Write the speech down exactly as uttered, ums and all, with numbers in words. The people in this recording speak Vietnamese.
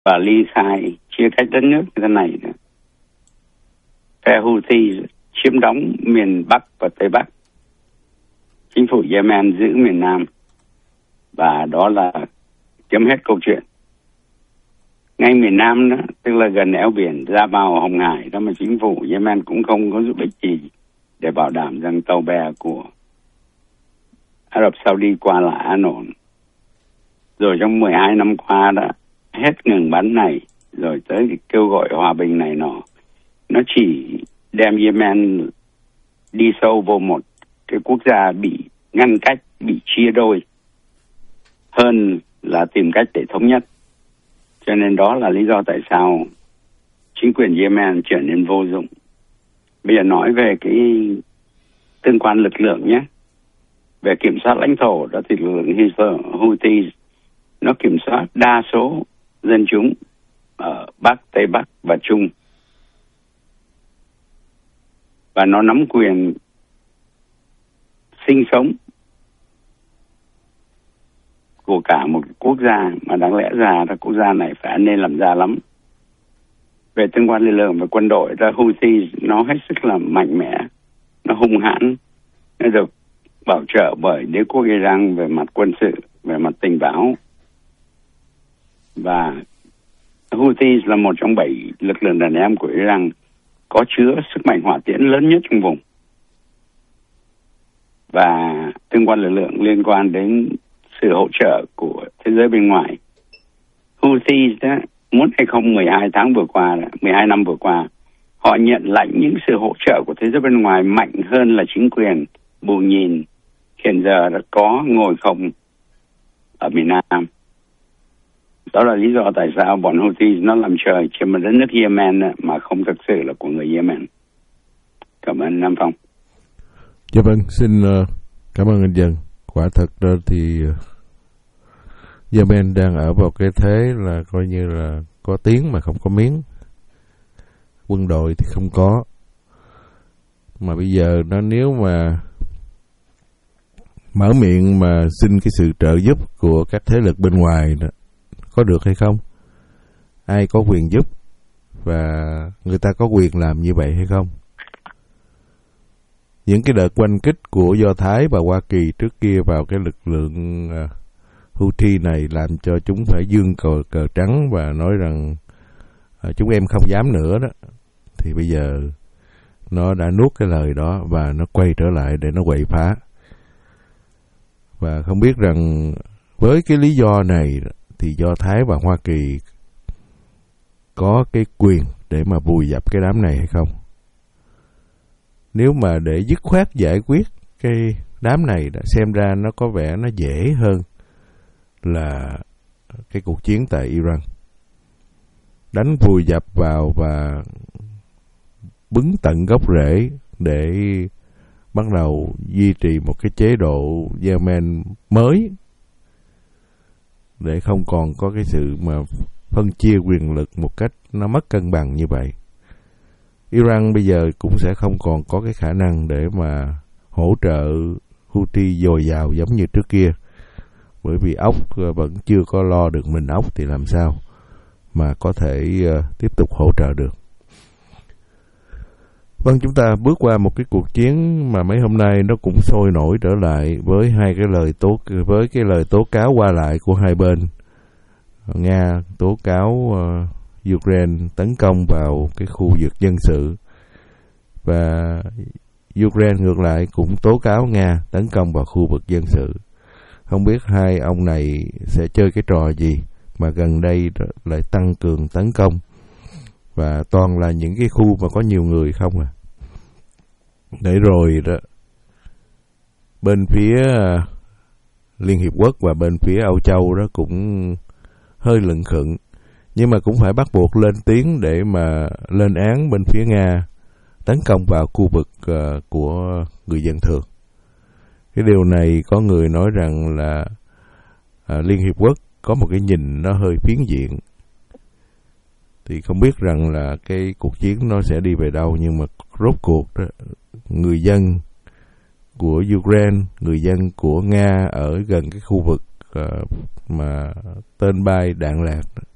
và ly khai chia cách đất nước như thế này nữa. Phe Houthi chiếm đóng miền Bắc và Tây Bắc. Chính phủ Yemen giữ miền Nam. Và đó là chấm hết câu chuyện. Ngay miền Nam đó, tức là gần eo biển ra vào Hồng Hải đó, mà chính phủ Yemen cũng không có giúp ích gì để bảo đảm rằng tàu bè của Ả Rập Saudi qua lại an ổn. Rồi trong mười hai năm qua đó, hết ngừng bắn này, rồi tới kêu gọi hòa bình này nọ, nó chỉ đem Yemen đi sâu vào một cái quốc gia bị ngăn cách, bị chia đôi, hơn là tìm cách để thống nhất. Cho nên đó là lý do tại sao chính quyền Yemen trở nên vô dụng. Bây giờ nói về cái tương quan lực lượng nhé. Về kiểm soát lãnh thổ đó thì lực lượng Houthi nó kiểm soát đa số dân chúng ở Bắc, Tây Bắc và Trung. Và nó nắm quyền sinh sống của cả một quốc gia, mà đáng lẽ ra là quốc gia này phải nên làm ra lắm. Về tương quan lực lượng và quân đội, ra Houthi nó hết sức là mạnh mẽ, nó hung hãn, nó được bảo trợ bởi đế quốc Iran về mặt quân sự, về mặt tình báo. Và Houthi là một trong bảy lực lượng đàn em của Iran có chứa sức mạnh hỏa tiễn lớn nhất trong vùng. Và tương quan lực lượng liên quan đến sự hỗ trợ của thế giới bên ngoài. Houthi đó, muốn hay không, mười hai tháng vừa qua, mười hai năm vừa qua, họ nhận lãnh những sự hỗ trợ của thế giới bên ngoài mạnh hơn là chính quyền bù nhìn hiện giờ đã có ngồi không ở miền Nam. Đó là lý do tại sao bọn Houthi nó làm trời trên một đất nước Yemen mà không thực sự là của người Yemen. Cảm ơn Nam Phong. Dạ vâng, xin cảm ơn anh Dân. Quả thật đó thì Yemen đang ở vào cái thế là coi như là có tiếng mà không có miếng. Quân đội thì không có. Mà bây giờ nó nếu mà mở miệng mà xin cái sự trợ giúp của các thế lực bên ngoài đó, có được hay không? Ai có quyền giúp? Và người ta có quyền làm như vậy hay không? Những cái đợt oanh kích của Do Thái và Hoa Kỳ trước kia vào cái lực lượng uh, Houthi này làm cho chúng phải dương cờ, cờ trắng và nói rằng uh, chúng em không dám nữa đó. Thì bây giờ nó đã nuốt cái lời đó và nó quay trở lại để nó quậy phá. Và không biết rằng với cái lý do này thì Do Thái và Hoa Kỳ có cái quyền để mà vùi dập cái đám này hay không? Nếu mà để dứt khoát giải quyết cái đám này, xem ra nó có vẻ nó dễ hơn là cái cuộc chiến tại Iran. Đánh vùi dập vào và bứng tận gốc rễ để bắt đầu duy trì một cái chế độ Yemen mới, để không còn có cái sự mà phân chia quyền lực một cách nó mất cân bằng như vậy. Iran bây giờ cũng sẽ không còn có cái khả năng để mà hỗ trợ Houthi dồi dào giống như trước kia. Bởi vì ốc vẫn chưa có lo được mình ốc thì làm sao mà có thể uh, tiếp tục hỗ trợ được. Vâng, chúng ta bước qua một cái cuộc chiến mà mấy hôm nay nó cũng sôi nổi trở lại với hai cái lời tố với cái lời tố cáo qua lại của hai bên. Nga tố cáo uh, Ukraine tấn công vào cái khu vực dân sự, và Ukraine ngược lại cũng tố cáo Nga tấn công vào khu vực dân sự. Không biết hai ông này sẽ chơi cái trò gì mà gần đây lại tăng cường tấn công, và toàn là những cái khu mà có nhiều người không à. Để rồi đó, bên phía Liên Hiệp Quốc và bên phía Âu Châu đó cũng hơi lững khựng, nhưng mà cũng phải bắt buộc lên tiếng để mà lên án bên phía Nga tấn công vào khu vực uh, của người dân thường. Cái điều này có người nói rằng là uh, Liên Hiệp Quốc có một cái nhìn nó hơi phiến diện. Thì không biết rằng là cái cuộc chiến nó sẽ đi về đâu, nhưng mà rốt cuộc đó, người dân của Ukraine, người dân của Nga ở gần cái khu vực uh, mà tên bay đạn lạc